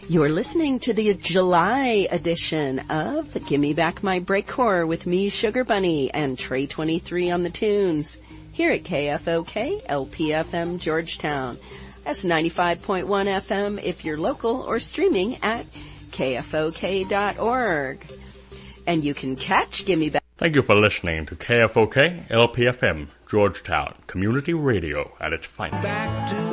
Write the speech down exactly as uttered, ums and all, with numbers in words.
You're listening to the July edition of Gimme Back My Breakcore with me, Sugar Bunny, and Trey twenty-three on the tunes here at K F O K L P F M Georgetown. That's ninety-five point one F M if you're local or streaming at K F O K dot org. And you can catch Gimme Back. Thank you for listening to K F O K L P F M Georgetown Community Radio at its finest. Back to